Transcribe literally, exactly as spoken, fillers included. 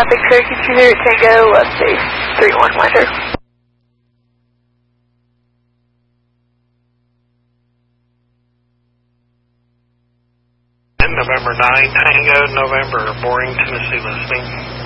Traffic Cherokee two zero Tango, let's see, three one Winder. November nine, Tango, November, Boring, Tennessee, listening.